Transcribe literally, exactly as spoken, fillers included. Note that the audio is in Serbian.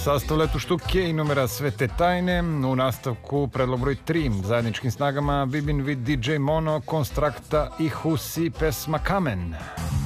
Sastav letu štuke i numera Sve te tajne. U nastavku predlog broj tri. Zajedničkim snagama Vibin Vid, D J Mono, Konstrakta i Husi, pesma Kamen.